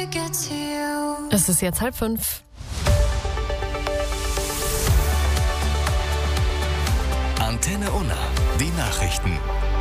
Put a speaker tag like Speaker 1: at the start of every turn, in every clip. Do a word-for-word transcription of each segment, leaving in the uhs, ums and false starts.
Speaker 1: Es ist jetzt halb fünf.
Speaker 2: Antenne Unna, die Nachrichten.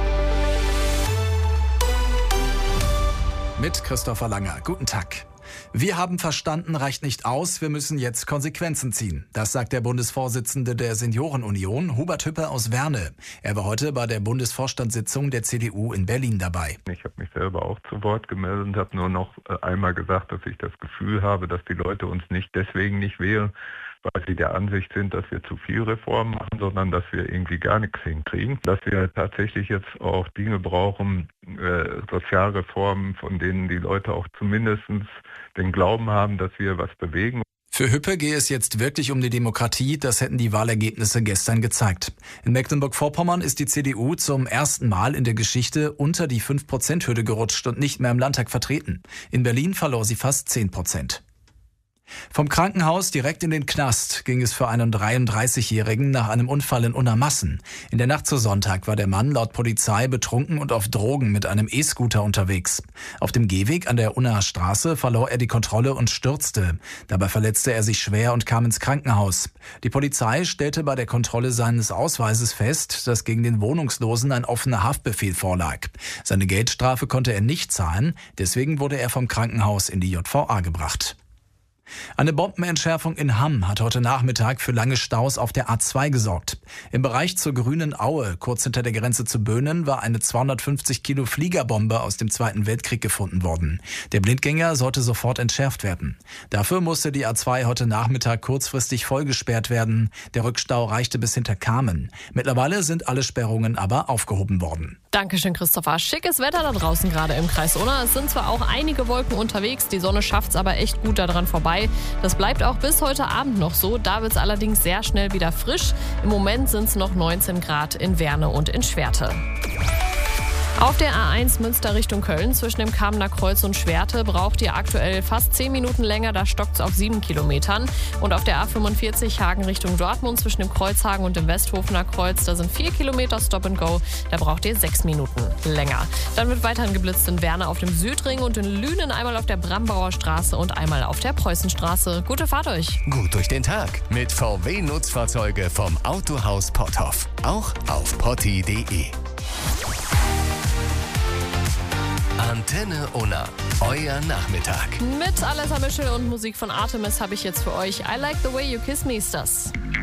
Speaker 3: Mit Christopher Langer. Guten Tag. Wir haben verstanden, reicht nicht aus, wir müssen jetzt Konsequenzen ziehen. Das sagt der Bundesvorsitzende der Seniorenunion, Hubert Hüpper aus Werne. Er war heute bei der Bundesvorstandssitzung der C D U in Berlin dabei.
Speaker 4: Ich habe mich selber auch zu Wort gemeldet und habe nur noch einmal gesagt, dass ich das Gefühl habe, dass die Leute uns nicht deswegen nicht wählen, weil sie der Ansicht sind, dass wir zu viel Reformen machen, sondern dass wir irgendwie gar nichts hinkriegen. Dass wir tatsächlich jetzt auch Dinge brauchen, äh, Sozialreformen, von denen die Leute auch zumindest den Glauben haben, dass wir was bewegen.
Speaker 3: Für Hüppe gehe es jetzt wirklich um die Demokratie, das hätten die Wahlergebnisse gestern gezeigt. In Mecklenburg-Vorpommern ist die C D U zum ersten Mal in der Geschichte unter die fünf Prozent Hürde gerutscht und nicht mehr im Landtag vertreten. In Berlin verlor sie fast zehn Prozent. Vom Krankenhaus direkt in den Knast ging es für einen dreiunddreißigjährigen nach einem Unfall in Unermassen. In der Nacht zu Sonntag war der Mann laut Polizei betrunken und auf Drogen mit einem E-Scooter unterwegs. Auf dem Gehweg an der Unnaer Straße verlor er die Kontrolle und stürzte. Dabei verletzte er sich schwer und kam ins Krankenhaus. Die Polizei stellte bei der Kontrolle seines Ausweises fest, dass gegen den Wohnungslosen ein offener Haftbefehl vorlag. Seine Geldstrafe konnte er nicht zahlen, deswegen wurde er vom Krankenhaus in die J V A gebracht. Eine Bombenentschärfung in Hamm hat heute Nachmittag für lange Staus auf der A zwei gesorgt. Im Bereich zur Grünen Aue, kurz hinter der Grenze zu Böhnen, war eine zweihundertfünfzig Kilo Fliegerbombe aus dem Zweiten Weltkrieg gefunden worden. Der Blindgänger sollte sofort entschärft werden. Dafür musste die A zwei heute Nachmittag kurzfristig vollgesperrt werden. Der Rückstau reichte bis hinter Kamen. Mittlerweile sind alle Sperrungen aber aufgehoben worden.
Speaker 1: Dankeschön, Christopher. Schickes Wetter da draußen gerade im Kreis Unna. Es sind zwar auch einige Wolken unterwegs, die Sonne schafft es aber echt gut daran vorbei. Das bleibt auch bis heute Abend noch so. Da wird es allerdings sehr schnell wieder frisch. Im Moment sind es noch neunzehn Grad in Werne und in Schwerte. Auf der A eins Münster Richtung Köln zwischen dem Kamener Kreuz und Schwerte braucht ihr aktuell fast zehn Minuten länger, da stockt es auf sieben Kilometern. Und auf der A fünfundvierzig Hagen Richtung Dortmund zwischen dem Kreuzhagen und dem Westhofener Kreuz, da sind vier Kilometer Stop and Go, da braucht ihr sechs Minuten länger. Dann wird weiterhin geblitzt in Werne auf dem Südring und in Lünen einmal auf der Brambauer Straße und einmal auf der Preußenstraße. Gute Fahrt euch!
Speaker 2: Gut durch den Tag mit V W-Nutzfahrzeuge vom Autohaus Potthoff. Auch auf potti punkt de. Antenne Unna, euer Nachmittag.
Speaker 1: Mit Alessa Mischel und Musik von Artemis habe ich jetzt für euch I Like the Way You Kiss Me ist das.